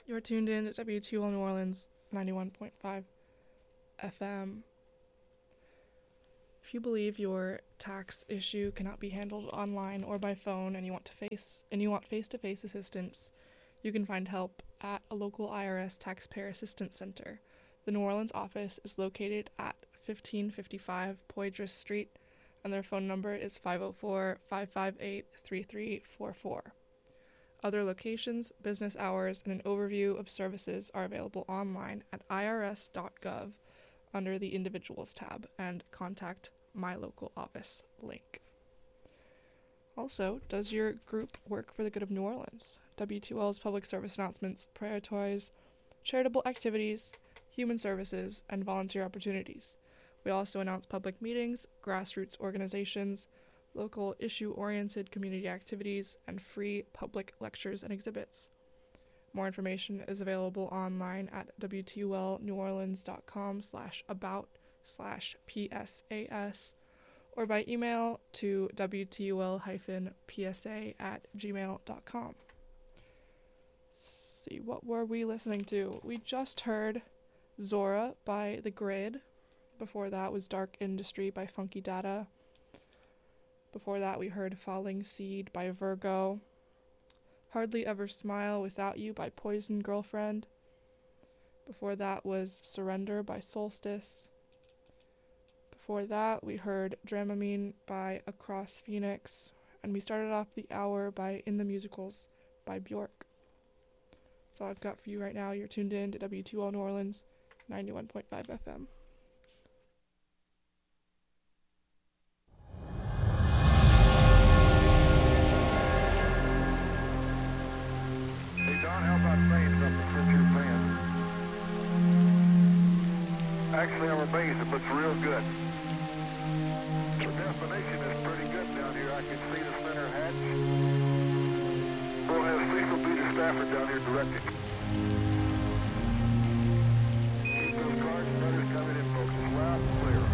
You're tuned in to WTL New Orleans 91.5 FM. If you believe your tax issue cannot be handled online or by phone and you want face-to-face assistance, you can find help at a local IRS Taxpayer Assistance Center. The New Orleans office is located at 1555 Poydras Street, and their phone number is 504-558-3344. Other locations, business hours, and an overview of services are available online at irs.gov under the Individuals tab and Contact My Local Office link. Also, does your group work for the good of New Orleans? W2L's public service announcements prioritize charitable activities, human services, and volunteer opportunities. We also announce public meetings, grassroots organizations, local issue-oriented community activities, and free public lectures and exhibits. More information is available online at wtulneworleans.com/about/PSAS or by email to wtul-psa@gmail.com. See, what were we listening to? We just heard Zora by The Grid. Before that was Dark Industry by Funky Data. Before that we heard Falling Seed by Virgo. Hardly Ever Smile Without You by Poison Girlfriend. Before that was Surrender by Solstice. Before that we heard Dramamine by Across Phoenix. And we started off the hour by In the Musicals by Bjork. That's all I've got for you right now. You're tuned in to W2L New Orleans 91.5 FM. How about saying something since you're playing? Actually, I'm amazed. It looks real good. The definition is pretty good down here. I can see the center hatch. We'll have Cecil B. Stafford down here directing. Keep those cars and letters coming in, folks. It's loud and clear.